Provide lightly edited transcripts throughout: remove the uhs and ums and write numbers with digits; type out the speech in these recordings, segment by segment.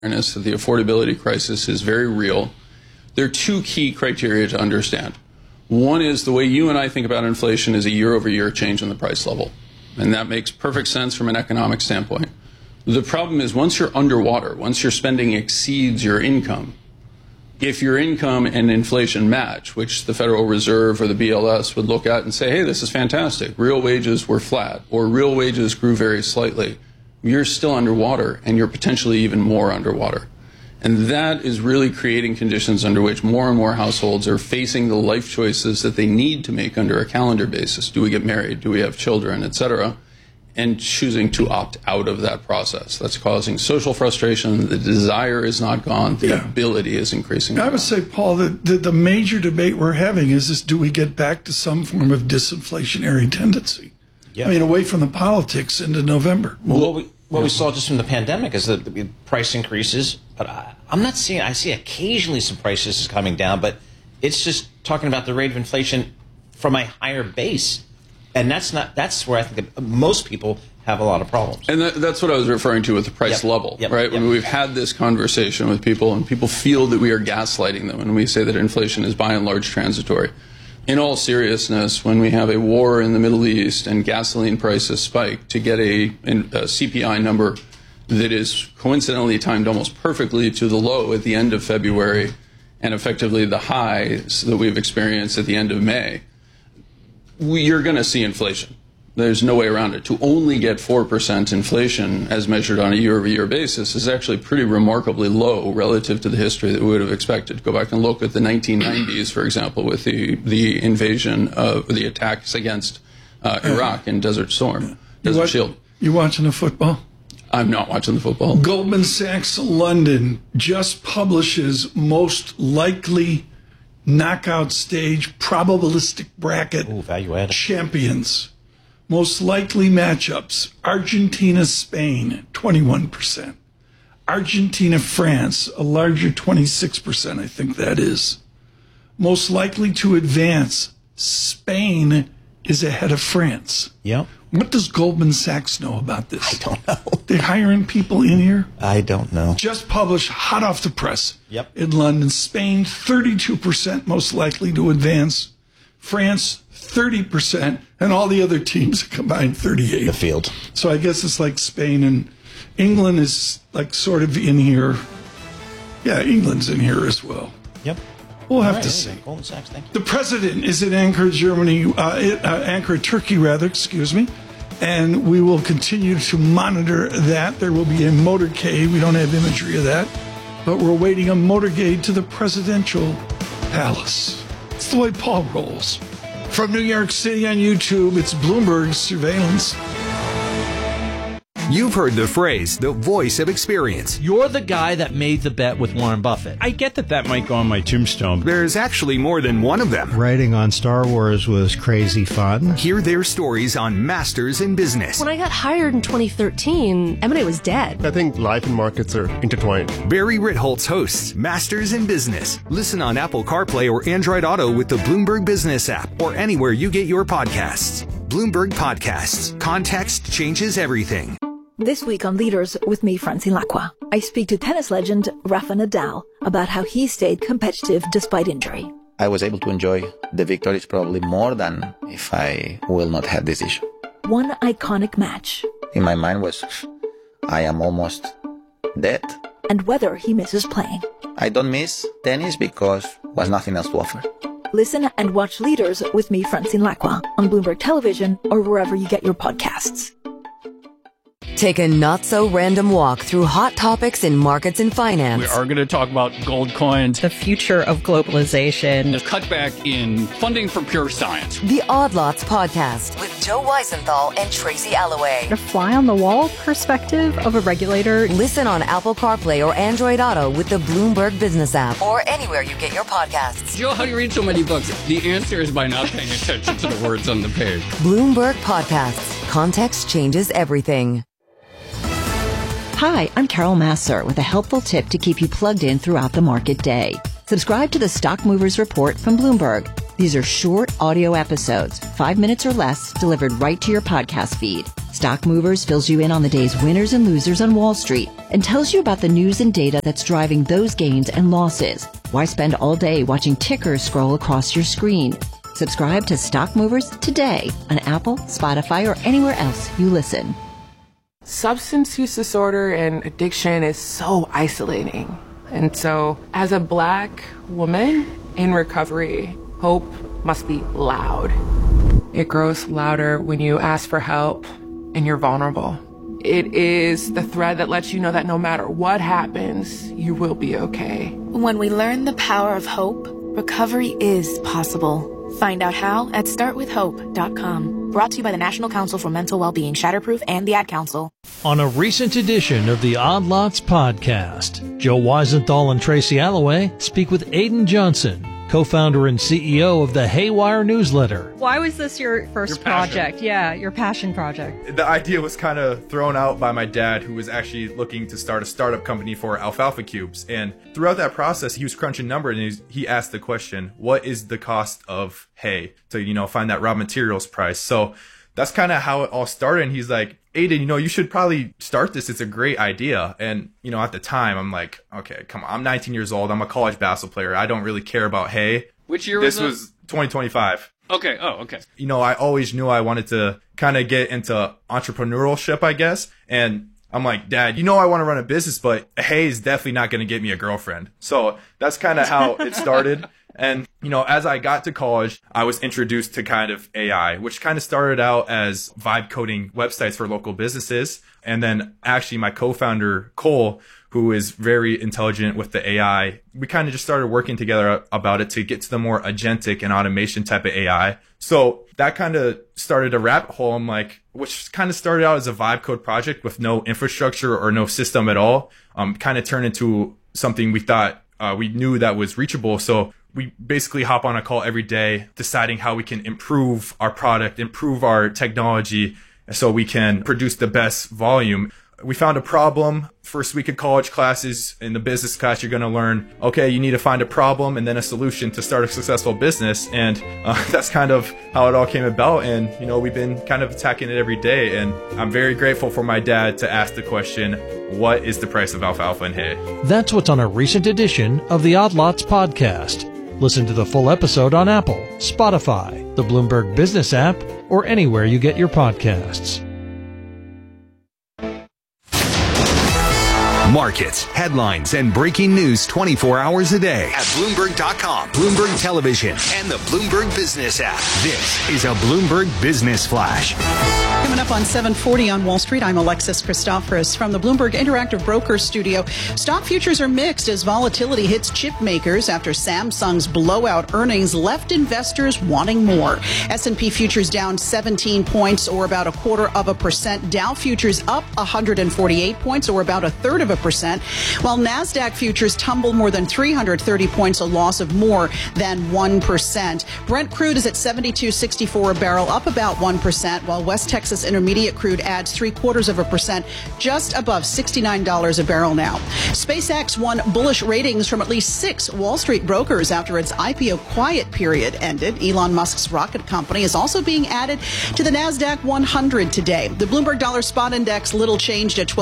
awareness that the affordability crisis is very real. There are two key criteria to understand. One is the way you and I think about inflation is a year-over-year change in the price level. And that makes perfect sense from an economic standpoint. The problem is once you're underwater, once your spending exceeds your income, if your income and inflation match, which the Federal Reserve or the BLS would look at and say, hey, this is fantastic, real wages were flat, or real wages grew very slightly, you're still underwater, and you're potentially even more underwater. And that is really creating conditions under which more and more households are facing the life choices that they need to make under a calendar basis. Do we get married? Do we have children, et cetera? And choosing to opt out of that process. That's causing social frustration. The desire is not gone. The ability is increasing. I would say, Paul, that the major debate we're having is this: do we get back to some form of disinflationary tendency? I mean, away from the politics into November. What we saw just from the pandemic is that the price increases, but I'm not seeing, I see occasionally some prices coming down, but it's just talking about the rate of inflation from a higher base. And that's where I think that most people have a lot of problems. And that's what I was referring to with the price level, right? When we've had this conversation with people and people feel that we are gaslighting them when we say that inflation is by and large transitory. In all seriousness, when we have a war in the Middle East and gasoline prices spike, to get a CPI number that is coincidentally timed almost perfectly to the low at the end of February and effectively the highs that we've experienced at the end of May, you're going to see inflation. There's no way around it. To only get 4% inflation as measured on a year-over-year basis is actually pretty remarkably low relative to the history that we would have expected. Go back and look at the 1990s, for example, with the invasion of the attacks against Iraq and Desert Storm, Desert Shield. You watching the football? I'm not watching the football. Goldman Sachs London just publishes most likely knockout stage probabilistic bracket champions. Most likely matchups: Argentina, Spain, 21%. Argentina, France, a larger 26%, I think that is. Most likely to advance: Spain is ahead of France. Yep. What does Goldman Sachs know about this? I don't know. They're hiring people in here? I don't know. Just published, hot off the press. Yep. In London, Spain, 32% most likely to advance. France, 30%, and all the other teams combined 38%. The field. So I guess it's like Spain, and England is like sort of in here. Yeah, England's in here as well. Yep. We'll have to see. Goldman Sachs, thank you. The president is at Ankara, Germany, Turkey, excuse me. And we will continue to monitor that. There will be a motorcade. We don't have imagery of that. But we're waiting a motorcade to the presidential palace. It's the way Paul rolls. From New York City on YouTube, it's Bloomberg Surveillance. You've heard the phrase, the voice of experience. You're the guy that made the bet with Warren Buffett. I get that might go on my tombstone. There's actually more than one of them. Writing on Star Wars was crazy fun. Hear their stories on Masters in Business. When I got hired in 2013, M&A was dead. I think life and markets are intertwined. Barry Ritholtz hosts Masters in Business. Listen on Apple CarPlay or Android Auto with the Bloomberg Business app or anywhere you get your podcasts. Bloomberg Podcasts. Context changes everything. This week on Leaders with me, Francine Lacqua, I speak to tennis legend Rafa Nadal about how he stayed competitive despite injury. I was able to enjoy the victories probably more than if I will not have this issue. One iconic match. In my mind was, I am almost dead. And whether he misses playing. I don't miss tennis because was nothing else to offer. Listen and watch Leaders with me, Francine Lacqua, on Bloomberg Television or wherever you get your podcasts. Take a not-so-random walk through hot topics in markets and finance. We are going to talk about gold coins, the future of globalization, the cutback in funding for pure science. The Odd Lots Podcast with Joe Weisenthal and Tracy Alloway. The fly-on-the-wall perspective of a regulator. Listen on Apple CarPlay or Android Auto with the Bloomberg Business app or anywhere you get your podcasts. Joe, how do you read so many books? The answer is by not paying attention to the words on the page. Bloomberg Podcasts. Context changes everything. Hi, I'm Carol Massar with a helpful tip to keep you plugged in throughout the market day. Subscribe to the Stock Movers Report from Bloomberg. These are short audio episodes, 5 minutes or less, delivered right to your podcast feed. Stock Movers fills you in on the day's winners and losers on Wall Street and tells you about the news and data that's driving those gains and losses. Why spend all day watching tickers scroll across your screen? Subscribe to Stock Movers today on Apple, Spotify, or anywhere else you listen. Substance use disorder and addiction is so isolating. And so, as a Black woman in recovery, hope must be loud. It grows louder when you ask for help and you're vulnerable. It is the thread that lets you know that no matter what happens, you will be okay. When we learn the power of hope, recovery is possible. Find out how at startwithhope.com. Brought to you by the National Council for Mental Wellbeing, Shatterproof, and the Ad Council. On a recent edition of the Odd Lots podcast, Joe Weisenthal and Tracy Alloway speak with Aidan Johnson, co-founder and CEO of the Haywire newsletter. Why was this your first project? Yeah, your passion project. The idea was kind of thrown out by my dad, who was actually looking to start a startup company for alfalfa cubes. And throughout that process, he was crunching numbers, and he asked the question, what is the cost of hay to, find that raw materials price? So that's kind of how it all started. And he's like, Aidan, you should probably start this. It's a great idea. And, at the time, I'm like, okay, come on. I'm 19 years old. I'm a college basketball player. I don't really care about hay. Which year was this? This was 2025. Okay. Oh, okay. I always knew I wanted to kind of get into entrepreneurship, I guess. And I'm like, Dad, I want to run a business, but hay is definitely not going to get me a girlfriend. So that's kind of how it started. And, as I got to college, I was introduced to kind of AI, which kind of started out as vibe coding websites for local businesses. And then actually my co-founder, Cole, who is very intelligent with the AI, we kind of just started working together about it to get to the more agentic and automation type of AI. So that kind of started a rabbit hole. I'm like, which kind of started out as a vibe code project with no infrastructure or no system at all, kind of turned into something we thought we knew that was reachable. So we basically hop on a call every day, deciding how we can improve our product, improve our technology, so we can produce the best volume. We found a problem. First week of college classes, in the business class, you're going to learn, okay, you need to find a problem and then a solution to start a successful business. And that's kind of how it all came about. And, we've been kind of attacking it every day. And I'm very grateful for my dad to ask the question, what is the price of alfalfa and hay? That's what's on a recent edition of the Odd Lots podcast. Listen to the full episode on Apple, Spotify, the Bloomberg Business app, or anywhere you get your podcasts. Markets, headlines, and breaking news 24 hours a day at Bloomberg.com, Bloomberg Television, and the Bloomberg Business app. This is a Bloomberg Business Flash. Coming up on 740 on Wall Street, I'm Alexis Christoforous from the Bloomberg Interactive Brokers studio. Stock futures are mixed as volatility hits chip makers after Samsung's blowout earnings left investors wanting more. S&P futures down 17 points, or about 0.25%. Dow futures up 148 points, or about 0.33%, while NASDAQ futures tumble more than 330 points, a loss of more than 1%. Brent crude is at $72.64 a barrel, up about 1%, while West Texas Intermediate crude adds 0.75%, just above $69 a barrel now. SpaceX won bullish ratings from at least 6 Wall Street brokers after its IPO quiet period ended. Elon Musk's rocket company is also being added to the NASDAQ 100 today. The Bloomberg Dollar Spot Index little changed at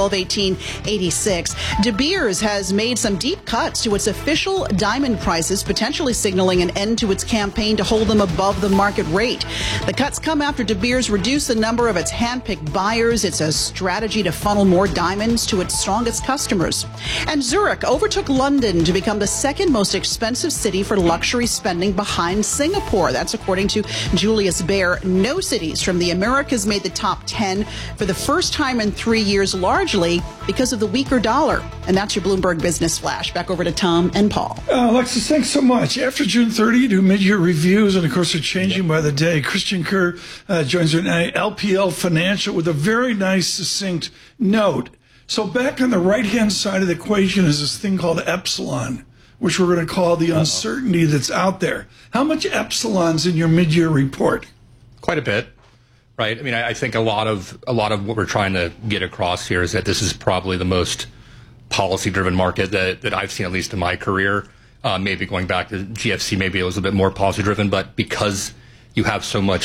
1218.86. De Beers has made some deep cuts to its official diamond prices, potentially signaling an end to its campaign to hold them above the market rate. The cuts come after De Beers reduced the number of its hand-picked buyers. It's a strategy to funnel more diamonds to its strongest customers. And Zurich overtook London to become the second most expensive city for luxury spending behind Singapore. That's according to Julius Baer. No cities from the Americas made the top 10 for the first time in 3 years, largely because of the weaker dollar. And that's your Bloomberg Business Flash. Back over to Tom and Paul. Alexis, thanks so much. After June 30, do mid-year reviews, and of course they're changing by the day. Christian Kerr joins us now, LPL Financial, with a very nice, succinct note. So back on the right-hand side of the equation is this thing called epsilon, which we're going to call the uncertainty that's out there. How much epsilon's in your mid-year report? Quite a bit, right? I mean, I think a lot of what we're trying to get across here is that this is probably the most policy-driven market that I've seen, at least in my career. Maybe going back to GFC, maybe it was a bit more policy-driven, but because you have so much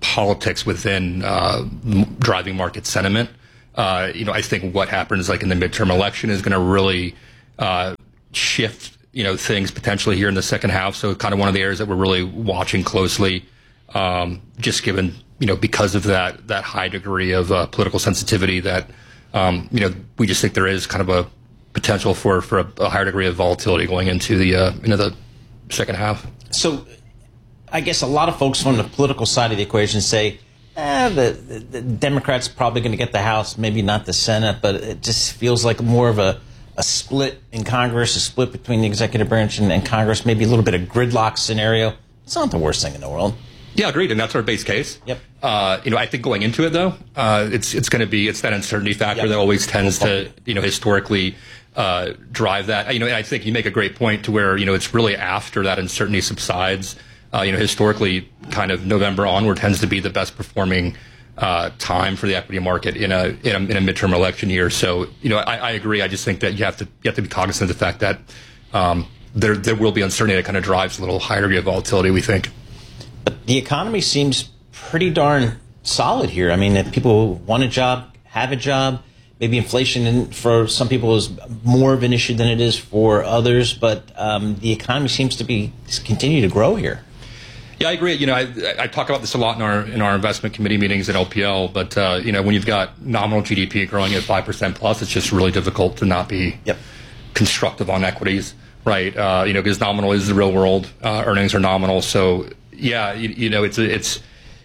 politics within driving market sentiment. I think what happens like in the midterm election is going to really shift, things potentially here in the second half. So kind of one of the areas that we're really watching closely, just given, because of that high degree of political sensitivity that, we just think there is kind of a potential for a higher degree of volatility going into the second half. So I guess a lot of folks from the political side of the equation say, the Democrats probably going to get the House, maybe not the Senate, but it just feels like more of a split in Congress, a split between the executive branch and Congress, maybe a little bit of gridlock scenario. It's not the worst thing in the world. Yeah, agreed, and that's our base case. Yep. I think going into it though, it's that uncertainty factor that always tends to, historically drive that. And I think you make a great point to where it's really after that uncertainty subsides. Historically, kind of November onward tends to be the best performing time for the equity market in a midterm election year. So, I agree. I just think that you have to be cognizant of the fact that there will be uncertainty that kind of drives a little higher degree of volatility, we think. But the economy seems pretty darn solid here. I mean, if people want a job, have a job. Maybe inflation for some people is more of an issue than it is for others, but the economy seems to be continue to grow here. Yeah, I agree. I talk about this a lot in our investment committee meetings at LPL. But when you've got nominal GDP growing at 5% plus, it's just really difficult to not be constructive on equities, right? Because nominal is the real world. Earnings are nominal, so yeah, it's.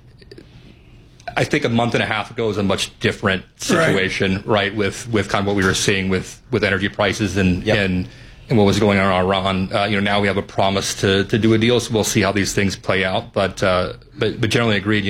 I think a month and a half ago was a much different situation, right? With kind of what we were seeing with energy prices and what was going on in Iran. Now we have a promise to do a deal, so we'll see how these things play out. But generally agreed.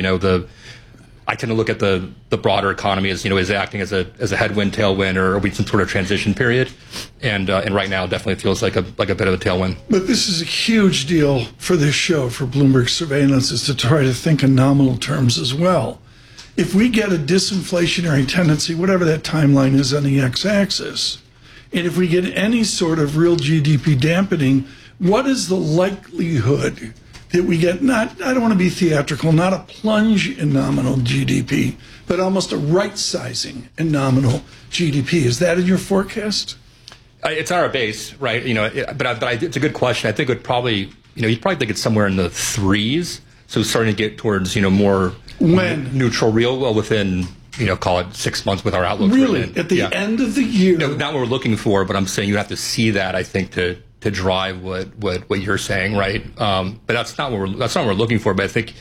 I tend to look at the broader economy as is acting as a headwind, tailwind, or are we some sort of transition period? And right now, it definitely feels like a bit of a tailwind. But this is a huge deal for this show, for Bloomberg Surveillance, is to try to think in nominal terms as well. If we get a disinflationary tendency, whatever that timeline is on the x-axis, and if we get any sort of real GDP dampening, what is the likelihood that we get, I don't want to be theatrical, not a plunge in nominal GDP, but almost a right-sizing in nominal GDP? Is that in your forecast? It's on our base, right? But it's a good question. I think it would probably, you'd probably think it's somewhere in the threes. So starting to get towards, more neutral, well, within, call it 6 months with our outlook. Really? At the end of the year? Not what we're looking for, but I'm saying you have to see that, I think, to drive what you're saying, right? But that's not what we're looking for. But I think,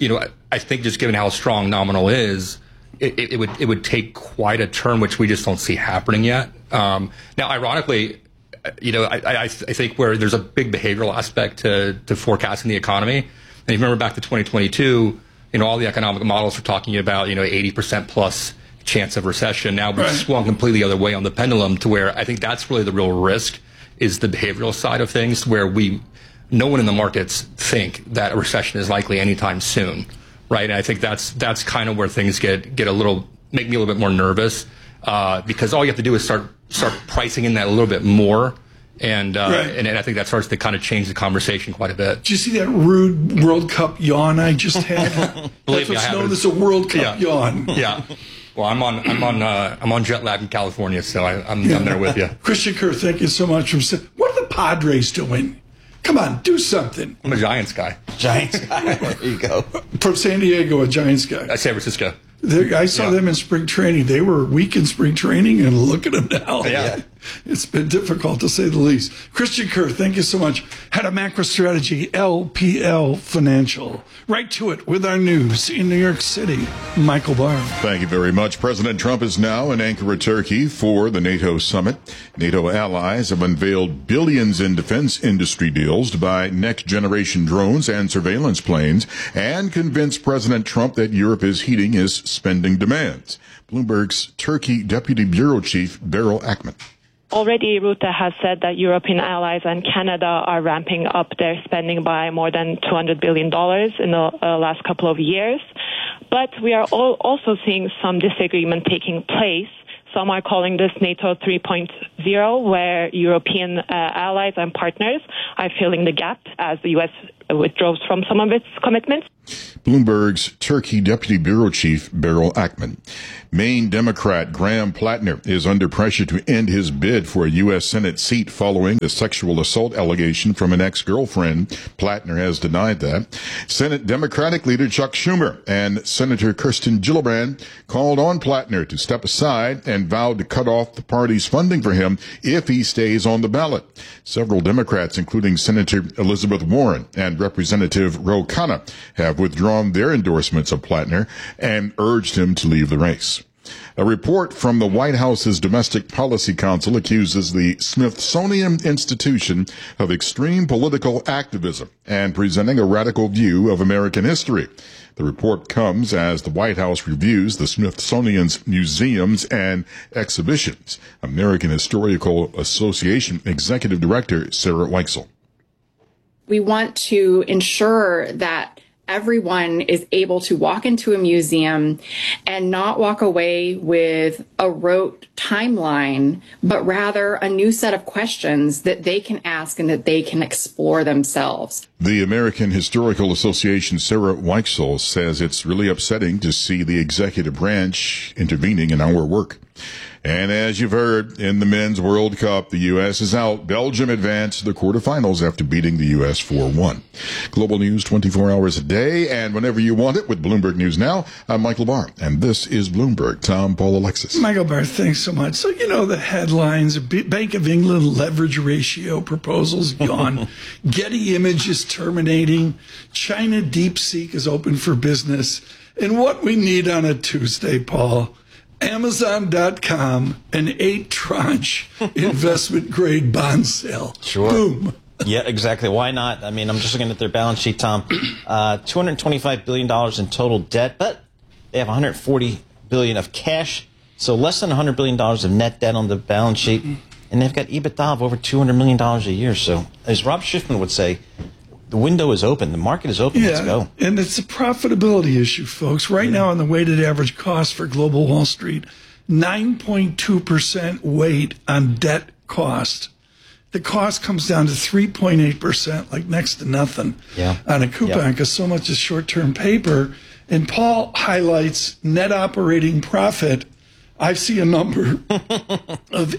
I think just given how strong nominal is, it would take quite a turn, which we just don't see happening yet. Now, ironically, I think where there's a big behavioral aspect to forecasting the economy. And you remember back to 2022, all the economic models were talking about, 80% plus chance of recession. Now we've swung completely the other way on the pendulum to where I think that's really the real risk is the behavioral side of things, where no one in the markets think that a recession is likely anytime soon, right? And I think that's kind of where things make me a little bit more nervous, because all you have to do is start pricing in that a little bit more. And I think that starts to kind of change the conversation quite a bit. Did you see that rude World Cup yawn I just had? That's what's known as a World Cup yawn. Yeah. Well, I'm on jet lag in California, so I'm there with you. Christian Kerr, thank you so much. What are the Padres doing? Come on, do something. I'm a Giants guy. Giants guy. There you go. From San Diego, a Giants guy. San Francisco. I saw them in spring training. They were weak in spring training, and look at them now. Yeah. It's been difficult, to say the least. Christian Kerr, thank you so much. Head of Macro Strategy, LPL Financial. Right to it with our news in New York City. Michael Barr. Thank you very much. President Trump is now in Ankara, Turkey for the NATO summit. NATO allies have unveiled billions in defense industry deals to buy next-generation drones and surveillance planes and convinced President Trump that Europe is heeding his spending demands. Bloomberg's Turkey Deputy Bureau Chief Beryl Ackman. Already, Rutte has said that European allies and Canada are ramping up their spending by more than $200 billion in the last couple of years. But we are also seeing some disagreement taking place. Some are calling this NATO 3.0, where European allies and partners are filling the gap as the U.S. withdraws from some of its commitments. Bloomberg's Turkey Deputy Bureau Chief Beryl Ackman. Maine Democrat Graham Plattner is under pressure to end his bid for a U.S. Senate seat following the sexual assault allegation from an ex-girlfriend. Plattner has denied that. Senate Democratic leader Chuck Schumer and Senator Kirsten Gillibrand called on Plattner to step aside and vowed to cut off the party's funding for him if he stays on the ballot. Several Democrats, including Senator Elizabeth Warren and Representative Ro Khanna, have withdrawn their endorsements of Plattner and urged him to leave the race. A report from the White House's Domestic Policy Council accuses the Smithsonian Institution of extreme political activism and presenting a radical view of American history. The report comes as the White House reviews the Smithsonian's museums and exhibitions. American Historical Association Executive Director Sarah Weichsel. We want to ensure that everyone is able to walk into a museum and not walk away with a rote timeline, but rather a new set of questions that they can ask and that they can explore themselves. The American Historical Association, Sarah Weichsel, says it's really upsetting to see the executive branch intervening in our work. And as you've heard, in the Men's World Cup, the U.S. is out. Belgium advanced to the quarterfinals after beating the U.S. 4-1. Global news 24 hours a day and whenever you want it with Bloomberg News Now. I'm Michael Barr, and this is Bloomberg. Tom, Paul, Alexis. Michael Barr, thanks so much. So, the headlines, Bank of England leverage ratio proposals gone. Getty Images terminating. China DeepSeek is open for business. And what we need on a Tuesday, Paul, Amazon.com, an 8-tranche investment-grade bond sale. Sure. Boom. Yeah, exactly. Why not? I mean, I'm just looking at their balance sheet, Tom. $225 billion in total debt, but they have $140 billion of cash, so less than $100 billion of net debt on the balance sheet, and they've got EBITDA of over $200 million a year. So, as Rob Schiffman would say, the window is open. The market is open. Let's go. And it's a profitability issue, folks. Right now, on the weighted average cost for global Wall Street, 9.2% weight on debt cost. The cost comes down to 3.8%, like next to nothing on a coupon, because so much is short-term paper. And Paul highlights net operating profit. I see a number of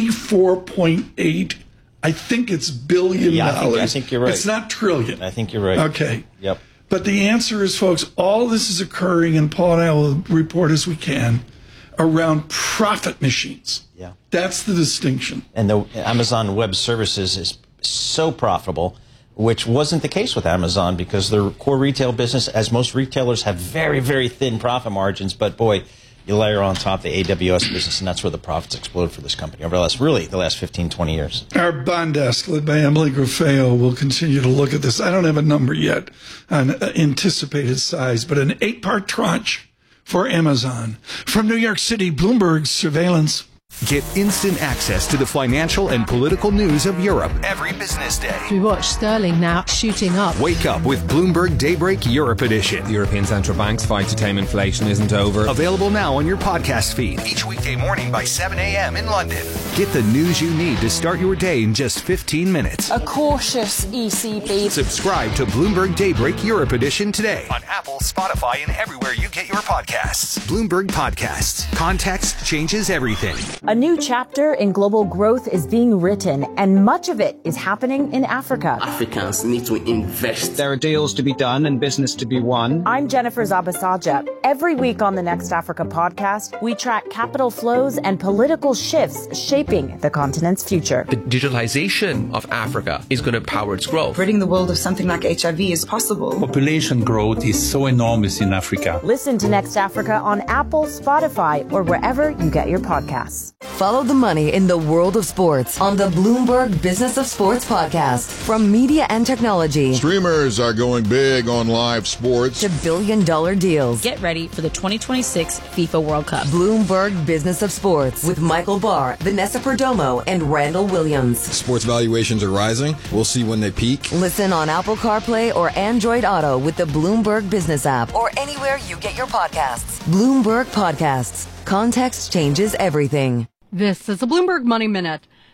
84.8. I think it's billion dollars. I think you're right. It's not trillion. I think you're right. Okay. Yep. But the answer is, folks, all this is occurring, and Paul and I will report as we can, around profit machines. Yeah. That's the distinction. And the Amazon Web Services is so profitable, which wasn't the case with Amazon because their core retail business, as most retailers, have very, very thin profit margins. But boy, you layer on top the AWS business, and that's where the profits explode for this company over the last 15, 20 years. Our bond desk, led by Emily Grafeo, will continue to look at this. I don't have a number yet on anticipated size, but an 8-part tranche for Amazon. From New York City, Bloomberg Surveillance. Get instant access to the financial and political news of Europe every business day. We watch sterling now shooting up. Wake up with Bloomberg Daybreak Europe Edition. The European Central Bank's fight to tame inflation isn't over. Available now on your podcast feed each weekday morning by 7 a.m. in London. Get the news you need to start your day in just 15 minutes. A cautious ECB. Subscribe to Bloomberg Daybreak Europe Edition today on Apple, Spotify, and everywhere you get your podcasts. Bloomberg Podcasts. Context changes everything. A new chapter in global growth is being written, and much of it is happening in Africa. Africans need to invest. There are deals to be done and business to be won. I'm Jennifer Zabasaja. Every week on the Next Africa podcast, we track capital flows and political shifts shaping the continent's future. The digitalization of Africa is going to power its growth. Ridding the world of something like HIV is possible. Population growth is so enormous in Africa. Listen to Next Africa on Apple, Spotify, or wherever you get your podcasts. Follow the money in the world of sports on the Bloomberg Business of Sports podcast. From media and technology. Streamers are going big on live sports. To billion-dollar deals. Get ready for the 2026 FIFA World Cup. Bloomberg Business of Sports with Michael Barr, Vanessa Perdomo, and Randall Williams. Sports valuations are rising. We'll see when they peak. Listen on Apple CarPlay or Android Auto with the Bloomberg Business app or anywhere you get your podcasts. Bloomberg Podcasts. Context changes everything. This is a Bloomberg Money Minute.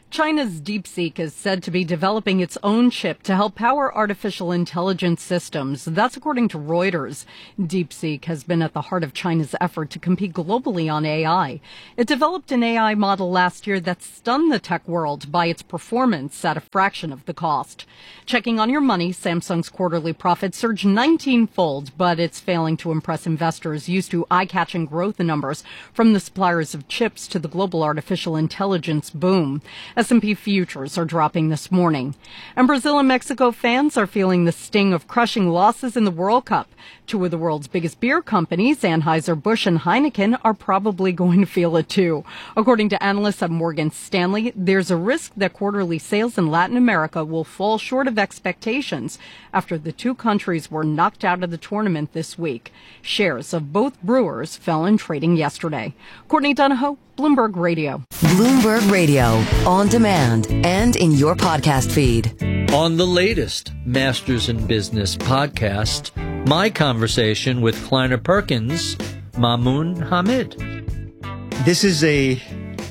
China's DeepSeek is said to be developing its own chip to help power artificial intelligence systems. That's according to Reuters. DeepSeek has been at the heart of China's effort to compete globally on AI. It developed an AI model last year that stunned the tech world by its performance at a fraction of the cost. Checking on your money, Samsung's quarterly profit surged 19-fold, but it's failing to impress investors used to eye-catching growth numbers from the suppliers of chips to the global artificial intelligence boom. S&P futures are dropping this morning. And Brazil and Mexico fans are feeling the sting of crushing losses in the World Cup. Two of the world's biggest beer companies, Anheuser-Busch and Heineken, are probably going to feel it too. According to analysts at Morgan Stanley, there's a risk that quarterly sales in Latin America will fall short of expectations after the two countries were knocked out of the tournament this week. Shares of both brewers fell in trading yesterday. Courtney Donahoe, Bloomberg Radio. Bloomberg Radio, on demand and in your podcast feed. On the latest Masters in Business podcast, my conversation with Kleiner Perkins, Mamoun Hamid. This is a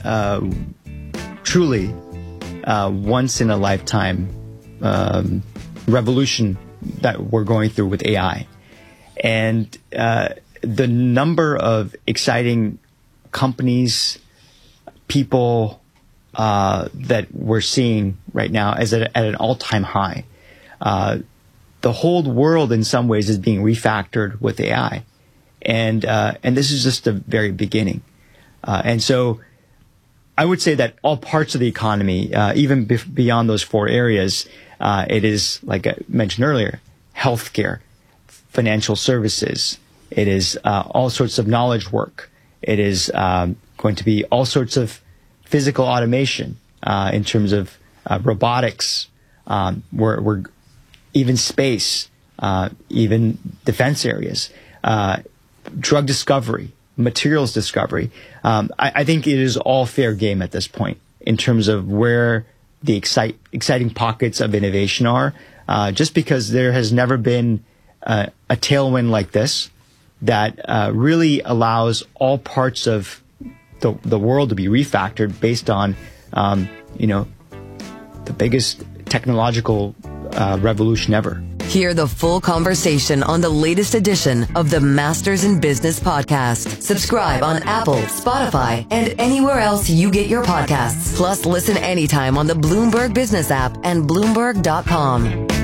truly once-in-a-lifetime revolution that we're going through with AI. And the number of exciting companies, people that we're seeing right now is at an all-time high. The whole world, in some ways, is being refactored with AI, and this is just the very beginning. And so, I would say that all parts of the economy, even beyond those four areas, it is, like I mentioned earlier, healthcare, financial services. It is all sorts of knowledge work. It is going to be all sorts of physical automation in terms of robotics. We're even space, even defense areas, drug discovery, materials discovery. I think it is all fair game at this point in terms of where the exciting pockets of innovation are, just because there has never been a tailwind like this that really allows all parts of the world to be refactored based on, the biggest technological revolution ever. Hear the full conversation on the latest edition of the Masters in Business podcast. Subscribe on Apple, Spotify, and anywhere else you get your podcasts. Plus, listen anytime on the Bloomberg Business app and Bloomberg.com.